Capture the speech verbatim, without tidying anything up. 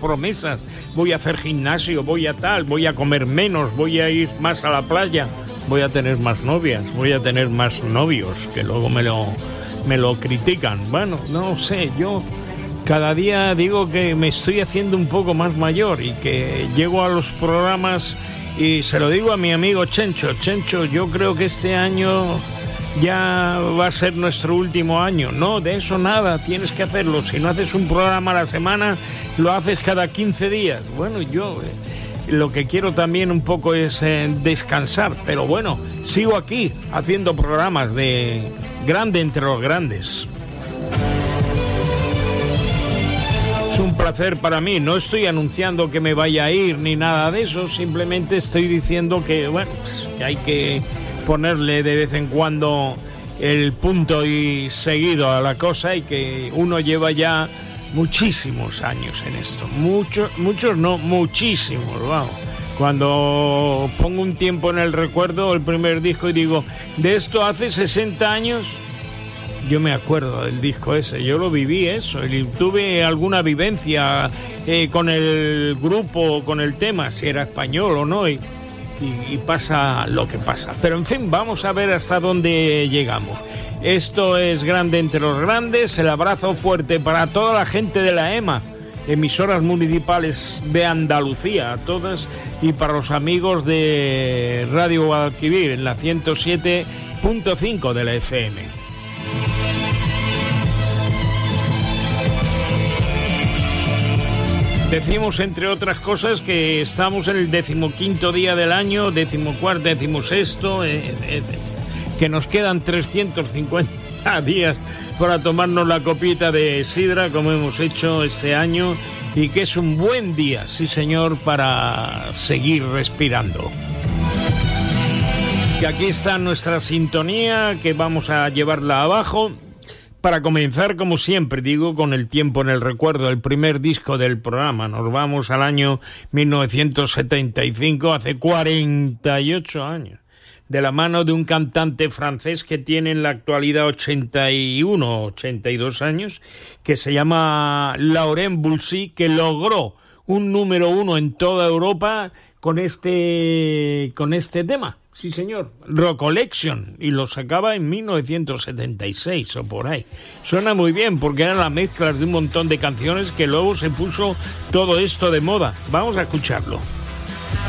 promesas. Voy a hacer gimnasio, voy a tal, voy a comer menos, voy a ir más a la playa, voy a tener más novias, voy a tener más novios, que luego me lo, me lo critican. Bueno, no sé, yo cada día digo que me estoy haciendo un poco más mayor y que llego a los programas y se lo digo a mi amigo Chencho. Chencho, yo creo que este año ya va a ser nuestro último año. No, de eso nada, tienes que hacerlo. Si no haces un programa a la semana, lo haces cada quince días. Bueno, yo eh, lo que quiero también un poco es eh, descansar, pero bueno, sigo aquí haciendo programas de grande entre los grandes. Es un placer para mí, no estoy anunciando que me vaya a ir ni nada de eso, simplemente estoy diciendo que, bueno, pues, que hay que ponerle de vez en cuando el punto y seguido a la cosa y que uno lleva ya muchísimos años en esto, muchos, muchos no, muchísimos, vamos. Cuando pongo un tiempo en el recuerdo, el primer disco y digo, de esto hace sesenta años... Yo me acuerdo del disco ese, yo lo viví eso, y tuve alguna vivencia eh, con el grupo, con el tema, si era español o no, y, y, y pasa lo que pasa. Pero en fin, vamos a ver hasta dónde llegamos. Esto es Grande entre los Grandes, el abrazo fuerte para toda la gente de la EMA, emisoras municipales de Andalucía, a todas, y para los amigos de Radio Guadalquivir, en la ciento siete punto cinco de la F M. Decimos, entre otras cosas, que estamos en el decimoquinto día del año, decimocuarto, decimosexto, eh, eh, que nos quedan trescientos cincuenta días para tomarnos la copita de sidra, como hemos hecho este año, y que es un buen día, sí señor, para seguir respirando. Que aquí está nuestra sintonía, que vamos a llevarla abajo. Para comenzar, como siempre, digo, con el tiempo en el recuerdo, el primer disco del programa. Nos vamos al año mil novecientos setenta y cinco, hace cuarenta y ocho años, de la mano de un cantante francés que tiene en la actualidad ochenta y uno, ochenta y dos años, que se llama Laurent Voulzy, que logró un número uno en toda Europa con este, con este tema. Sí, señor, Recollection, y lo sacaba en mil novecientos setenta y seis o por ahí. Suena muy bien porque eran las mezclas de un montón de canciones que luego se puso todo esto de moda. Vamos a escucharlo.